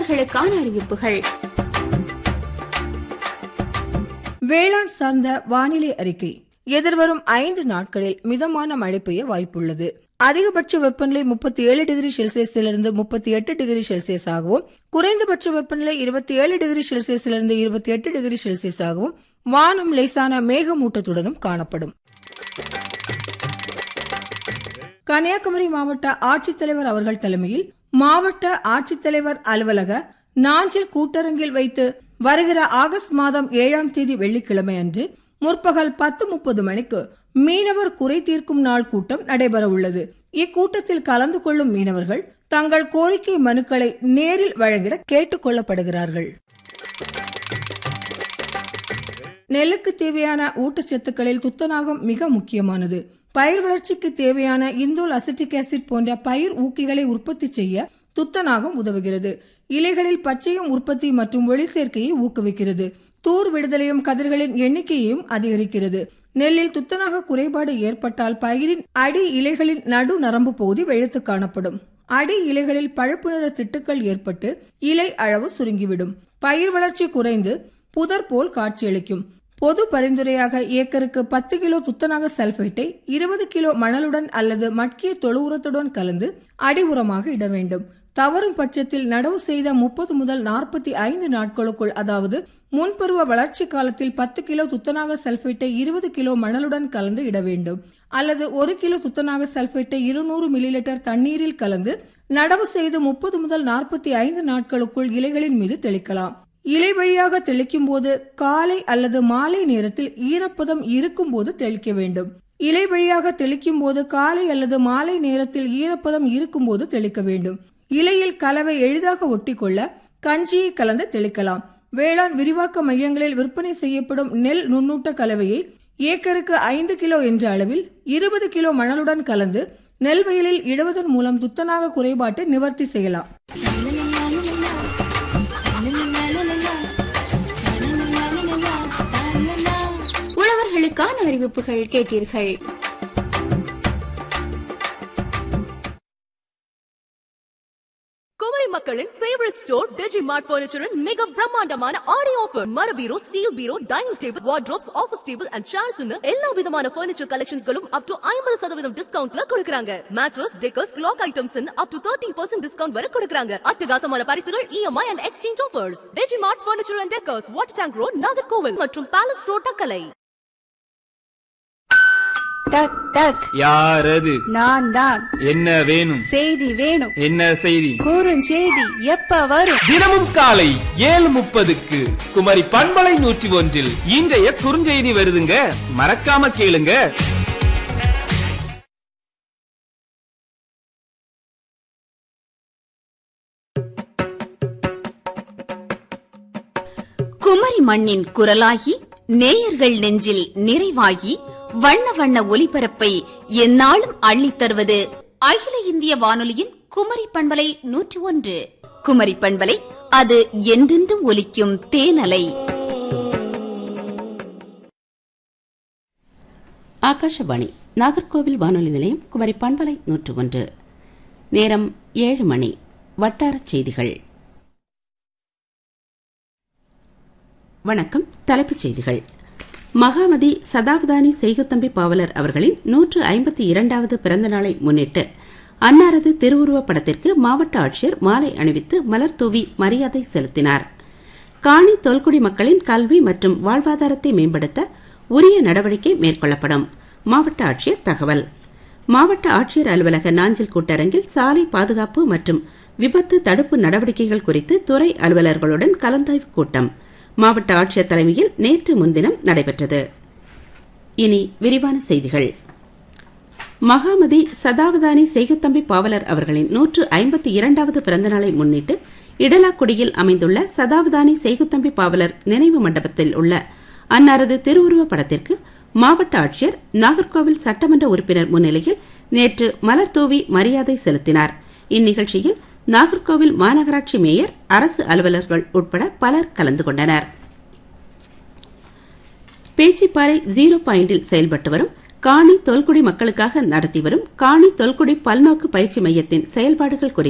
உழவர்களுக்கான அறிவிப்புகள். வேளாண் சார்ந்த வானிலை அறிக்கை. எதிர்வரும் 5 நாட்களில் மிதமான மழை பெய்ய வாய்ப்புள்ளது. அதிகபட்ச வெப்பநிலை 37 டிகிரி செல்சியஸிலிருந்து 38 டிகிரி செல்சியஸ் ஆகவும், குறைந்தபட்ச வெப்பநிலை 27 டிகிரி செல்சியஸிலிருந்து 28 டிகிரி செல்சியஸ் ஆகவும், வானம் லேசான மேகமூட்டத்துடனும் காணப்படும். கன்னியாகுமரி மாவட்ட ஆட்சித்தலைவர் அவர்கள் தலைமையில் மாவட்ட ஆட்சித்தலைவர் அலுவலக நாஞ்சில் கூட்டரங்கில் வைத்து வருகிற ஆகஸ்ட் மாதம் 7ஆம் தேதி வெள்ளிக்கிழமை அன்று முற்பகல் 10:30 மணிக்கு மீனவர் குறை தீர்க்கும் நாள் கூட்டம் நடைபெற உள்ளது. இக்கூட்டத்தில் கலந்து கொள்ளும் மீனவர்கள் தங்கள் கோரிக்கை மனுக்களை நேரில் வழங்கிட கேட்டுக் கொள்ளப்படுகிறார்கள். நெல்லுக்கு தேவையான ஊட்டச்சத்துக்களில் துத்தநாகம் மிக முக்கியமானது. பயிர் வளர்ச்சிக்கு தேவையான இந்தோல் அசிட்டிக் ஆசிட் போன்ற பயிர் ஊக்கிகளை உற்பத்தி செய்ய துத்தநாகம் உதவுகிறது. இலைகளில் பச்சையும் உற்பத்தி மற்றும் ஒளி சேர்க்கையை ஊக்குவிக்கிறது. தூர் விடுதலையும் கதிர்களின் எண்ணிக்கையையும் அதிகரிக்கிறது. நெல்லில் துத்தநாக குறைபாடு ஏற்பட்டால் பயிரின் அடி இலைகளின் நடு நரம்பு பகுதி வெளுத்து காணப்படும். அடி இலைகளில் பழுப்பு நிற திட்டுக்கள் ஏற்பட்டு இலை அளவு சுருங்கிவிடும். பயிர் வளர்ச்சி குறைந்து புதர் போல் காட்சியளிக்கும். பொது பரிந்துரையாக ஏக்கருக்கு 10 கிலோ துத்தநாக சல்பேட்டை 20 கிலோ மணலுடன் அல்லது மட்கிய தொழு உரத்துடன் கலந்து அடி உரமாக இட வேண்டும். தவறும் பட்சத்தில் நடவு செய்த 30 முதல் 45 நாட்களுக்குள், அதாவது முன்பருவ வளர்ச்சி காலத்தில் 10 கிலோ துத்தநாக சல்பேட்டை 20 கிலோ மணலுடன் கலந்து இட வேண்டும். அல்லது 1 கிலோ துத்தநாக சல்பேட்டை 200 மில்லிலிட்டர் தண்ணீரில் கலந்து நடவு செய்து 30 முதல் 45 நாட்களுக்குள் இலைகளின் மீது தெளிக்கலாம். இலை வழியாக தெளிக்கும் போது காலை அல்லது மாலை நேரத்தில் ஈரப்பதம் இருக்கும் போது தெளிக்க வேண்டும். இலை வழியாக தெளிக்கும் போது காலை அல்லது மாலை நேரத்தில் ஈரப்பதம் இருக்கும் போது தெளிக்க வேண்டும். இலையில் கலவை எளிதாக ஒட்டிக்கொள்ள கஞ்சியை கலந்து தெளிக்கலாம். வேளாண் விரிவாக்க மையங்களில் விற்பனை செய்யப்படும் நெல் நுண்ணூட்ட கலவையை ஏக்கருக்கு 5 கிலோ என்ற அளவில் 20 கிலோ மணலுடன் கலந்து நெல் வயலில் இடுவதன் மூலம் துத்தநாக குறைபாட்டை நிவர்த்தி செய்யலாம். உழவர்களுக்கான அறிவிப்புகள் கேட்டீர்கள். குமரி மக்களின் ஃபேவரட் ஸ்டோர் டிஜிமார்ட் பர்னிச்சரின் மிக பிரம்மாண்டமான ஆடி ஆஃபர். மர பீரோ, steel bureau, dining table, wardrobes, office table and chairs எல்லா விதமான பர்னிச்சர் கலெக்ஷன்ஸ்களும் அப் டு 50% டிஸ்கவுண்ட்ல கொடுக்கறாங்க. Mattress, decors, clock items up to 30% discount வரை கொடுக்கறாங்க. அட்டகாசமான பரிசுகள், EMI and exchange offers. Digimart furniture and decors, water tank road, Nagercoil மற்றும் பேலஸ் ரோட், தக்கலை. டக் டக். யாரது? நான் தான். என்ன வேணும்? செய்தி வேணும். என்ன செய்தி? குறுஞ்செய்தி எப்ப வரும்? தினமும் காலை 7:30க்கு குமரி பண்பலை 101 இன்றைய குறுஞ்செய்தி வருதுங்க. மறக்காம கேளுங்க. குமரி மண்ணின் குரலாகி நேயர்கள் நெஞ்சில் நிறைவாகி வண்ண வண்ண ஒலிபரப்பை எந்நாளும் அள்ளித் தருவது அகில இந்திய வானொலியின் குமரி பண்பலை 101. குமரி பண்பலை, அது என்றென்றும் ஒலிக்கும் தேனலை. ஆகாஷவாணி நாகர்கோவில் வானொலி நிலையம், குமரி பண்பலை 101. நேரம் 7 மணி. வட்டாரச் செய்திகள். வணக்கம். தலைப்புச் செய்திகள். மகாமதி சதாவதானி செய்குத்தம்பி பாவலர் அவர்களின் 152வது பிறந்த நாளை முன்னிட்டு அன்னாரது திருவுருவப் படத்திற்கு மாவட்ட ஆட்சியர் மாலை அணிவித்து மலர் தூவி மரியாதை செலுத்தினார். காணி தொல்குடி மக்களின் கல்வி மற்றும் வாழ்வாதாரத்தை மேம்படுத்த உரிய நடவடிக்கை மேற்கொள்ளப்படும். மாவட்ட ஆட்சியர் தகவல். மாவட்ட ஆட்சியர் அலுவலக நாஞ்சில் கூட்டரங்கில் சாலை பாதுகாப்பு மற்றும் விபத்து தடுப்பு நடவடிக்கைகள் குறித்து துறை அலுவலர்களுடன் கலந்தாய்வு கூட்டம் மாவட்ட ஆட்சியர் தலைமையில் நேற்று முன்தினம் நடைபெற்றது. இனி விரிவான செய்திகள். மகாமதி சதாவதானி செய்குத்தம்பி பாவலர் அவர்களின் 152வது பிறந்தநாளை முன்னிட்டு இடலாக்குடியில் அமைந்துள்ள சதாவதானி செய்குத்தம்பி பாவலர் நினைவு மண்டபத்தில் உள்ள அன்னாரது திருவுருவப் படத்திற்கு மாவட்ட ஆட்சியர் நாகர்கோவில் சட்டமன்ற உறுப்பினர் முன்னிலையில் நேற்று மலர் தூவி மரியாதை செலுத்தினார். இந்நிகழ்ச்சியில் நாகர்கோவில் மாநகராட்சி மேயர், அரசு அலுவலர்கள் உட்பட பலர் கலந்து கொண்டனர். பேச்சிப்பாறை 0 பாயிண்டில் செயல்பட்டு வரும் காணி தொல்குடி மக்களுக்காக நடத்தி வரும் காணி தொல்குடி பல்நோக்கு பயிற்சி மையத்தின் செயல்பாடுகள் குறித்து